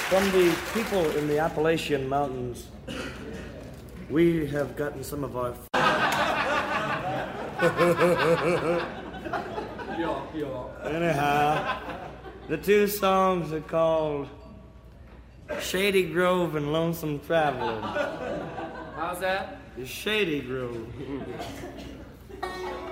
From the people in the Appalachian Mountains, we have gotten some of our... Anyhow, the two songs are called Shady Grove and Lonesome Traveler. How's that? Shady Grove.